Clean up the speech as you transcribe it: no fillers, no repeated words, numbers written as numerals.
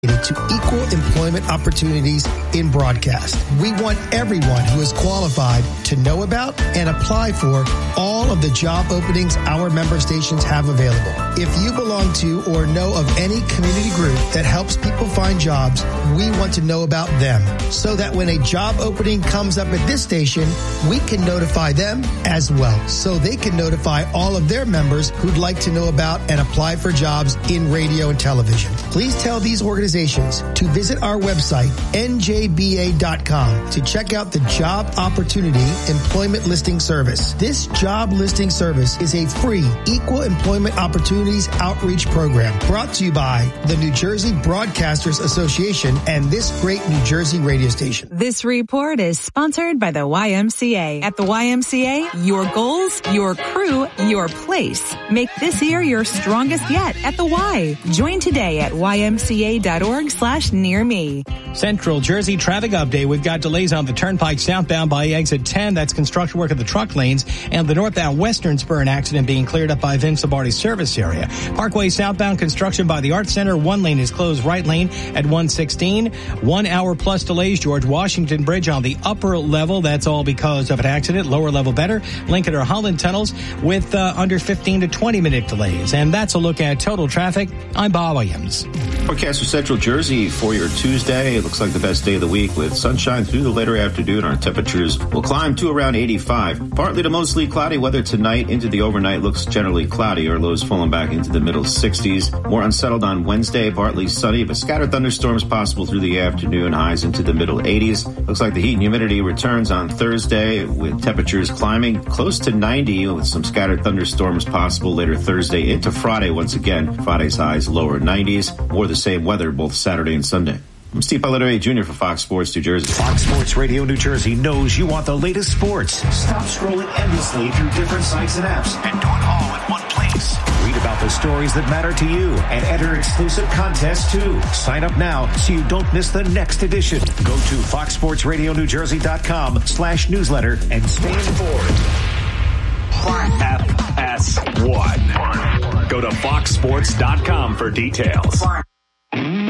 to equal employment opportunities in broadcast. We want everyone who is qualified to know about and apply for all of the job openings our member stations have available. If you belong to or know of any community group that helps people find jobs, we want to know about them so that when a job opening comes up at this station, we can notify them as well so they can notify all of their members who'd like to know about and apply for jobs in radio and television. Please tell these organizations to visit our website, njba.com, to check out the Job Opportunity Employment Listing Service. This job listing service is a free Equal Employment Opportunities Outreach Program brought to you by the New Jersey Broadcasters Association and this great New Jersey radio station. This report is sponsored by the YMCA. At the YMCA, your goals, your crew, your place. Make this year your strongest yet at the Y. Join today at ymca.org/near-me. Central Jersey traffic update. We've got delays on the Turnpike southbound by exit 10. That's construction work at the truck lanes. And the northbound Western Spur, an accident being cleared up by Vince Lombardi's service area. Parkway southbound construction by the Arts Center. One lane is closed, right lane at 116. 1 hour plus delays. George Washington Bridge on the upper level. That's all because of an accident. Lower level better. Lincoln or Holland tunnels with under 15 to 20 minute delays. And that's a look at total traffic. I'm Bob Williams. Forecast for Central Jersey for your Tuesday. It looks like the best day of the week with sunshine through the later afternoon. Our temperatures will climb to around 85. Partly to mostly cloudy weather tonight. Into the overnight looks generally cloudy. Our lows falling back into the middle 60s. More unsettled on Wednesday. Partly sunny, but scattered thunderstorms possible through the afternoon. Highs into the middle 80s. Looks like the heat and humidity returns on Thursday with temperatures climbing close to 90 with some scattered thunderstorms possible later Thursday into Friday once again. Friday's highs lower 90s. More the same weather both Saturday and Sunday. I'm Steve Paladere Jr. for Fox Sports New Jersey. Fox Sports Radio New Jersey knows you want the latest sports. Stop scrolling endlessly through different sites and apps and do it all in one place. Read about the stories that matter to you and enter exclusive contests too. Sign up now so you don't miss the next edition. Go to foxsportsradionewjersey.com/newsletter and stay informed. FS1. Go to foxsports.com for details.